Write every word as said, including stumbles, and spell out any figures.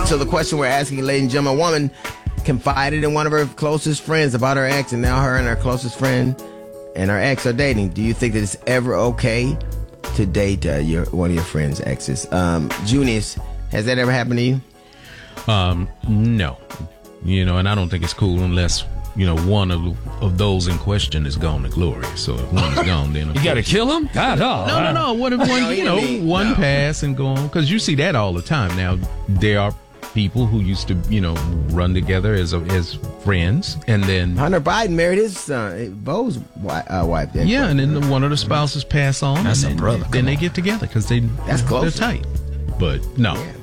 So the question we're asking, ladies and gentlemen, a woman confided in one of her closest friends about her ex, and now her and her closest friend and her ex are dating. Do you think that it's ever okay to date uh, your one of your friend's exes? Um, Junius, has that ever happened to you? Um, no. You know, and I don't think it's cool unless, you know, one of of those in question is gone to glory. So if one is gone, then you got to kill him? God, no. No, no, no. What if one, you know, one no. pass and go on? Because you see that all the time. Now, there are people who used to, you know, run together as a, as friends, and then Hunter Biden married his son, Bo's wife. Uh, wife that yeah, and then the, one of the spouses pass on. That's and a then, brother. Then they get together because they that's close. They're tight. But no. Yeah.